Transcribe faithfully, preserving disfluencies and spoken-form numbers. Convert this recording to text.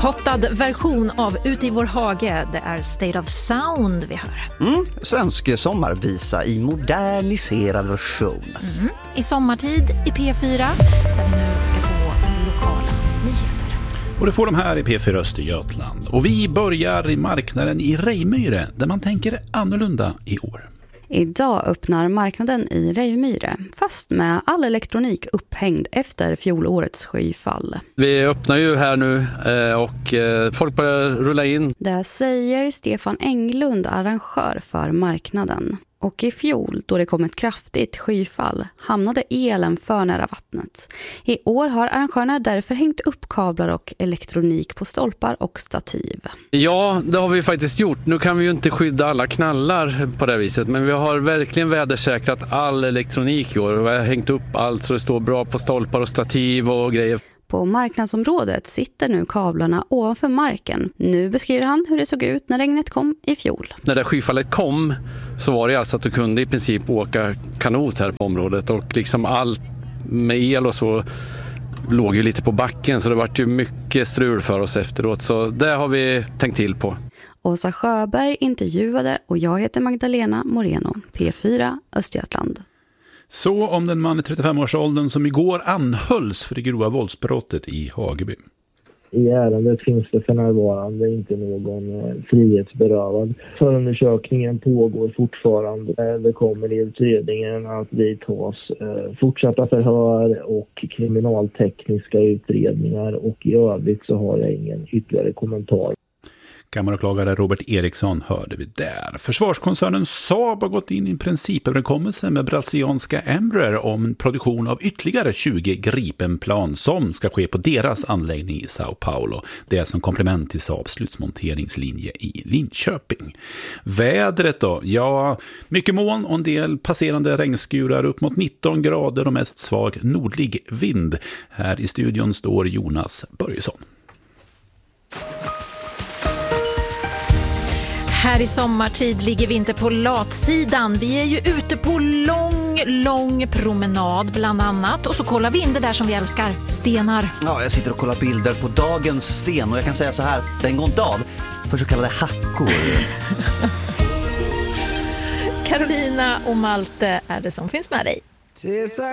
Pottad version av Ut i vår hage. Det är State of Sound vi hör. Mm, svensk sommarvisa i moderniserad version. Mm, I sommartid i P fyra där vi nu ska få lokala nyheter. Och det får de här i P fyra Östergötland. Och vi börjar i marknaden i Rejmyre där man tänker annorlunda i år. Idag öppnar marknaden i Rejmyre, fast med all elektronik upphängd efter fjolårets skyfall. Vi öppnar ju här nu och folk börjar rulla in. Det säger Stefan Englund, arrangör för marknaden. Och i fjol, då det kom ett kraftigt skyfall, hamnade elen för nära vattnet. I år har arrangörerna därför hängt upp kablar och elektronik på stolpar och stativ. Ja, det har vi faktiskt gjort. Nu kan vi ju inte skydda alla knallar på det viset, men vi har verkligen vädersäkrat all elektronik i år. Vi har hängt upp allt så det står bra på stolpar och stativ och grejer. På marknadsområdet sitter nu kablarna ovanför marken. Nu beskriver han hur det såg ut när regnet kom i fjol. När det skyfallet kom så var det alltså att du kunde i princip åka kanot här på området. Och liksom allt med el och så låg ju lite på backen, så det var ju mycket strul för oss efteråt. Så det har vi tänkt till på. Åsa Sjöberg intervjuade och jag heter Magdalena Moreno, P fyra Östergötland. Så om den man i trettiofem-årsåldern som igår anhölls för det grova våldsbrottet i Hageby. I ärendet finns det för närvarande inte någon frihetsberövad. Förundersökningen pågår fortfarande. Det kommer i utredningen att vidtas fortsatta förhör och kriminaltekniska utredningar. Och i övrigt så har jag ingen ytterligare kommentar. Kammaråklagare Robert Eriksson hörde vi där. Försvarskoncernen Saab har gått in i en principöverenskommelse med brasilianska Embraer om produktion av ytterligare tjugo Gripenplan som ska ske på deras anläggning i Sao Paulo. Det är som komplement till Saabs slutsmonteringslinje i Linköping. Vädret då? Ja, mycket moln och en del passerande regnskurar, upp mot nitton grader och mest svag nordlig vind. Här i studion står Jonas Börjesson. Här i sommartid ligger vi inte på latsidan. Vi är ju ute på lång, lång promenad bland annat. Och så kollar vi in det där som vi älskar, stenar. Ja, jag sitter och kollar bilder på dagens sten och jag kan säga så här, den går inte av för så kallade hackor. Carolina och Malte är det som finns med dig.